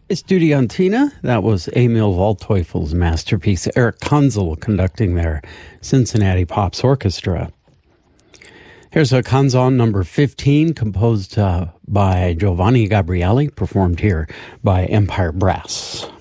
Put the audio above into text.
Estudiantina, that was Emil Waldteufel's masterpiece. Eric Kanzel conducting their Cincinnati Pops Orchestra. Here's a Canzon number 15, composed by Giovanni Gabrieli, performed here by Empire Brass.